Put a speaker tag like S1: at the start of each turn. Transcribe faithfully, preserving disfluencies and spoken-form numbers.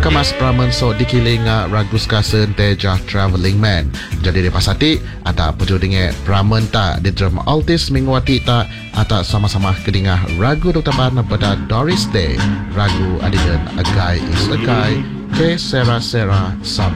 S1: kemas pramen so dikiling uh, ragu skasen teja traveling man. Jadi di pasati ada puju dengan pramen ta di drama altis mingwati ta ata sama-sama kedingah ragu dokter ban pada Doris Day. Ragu adidan A Guy is a Guy ke Sera Sera Sab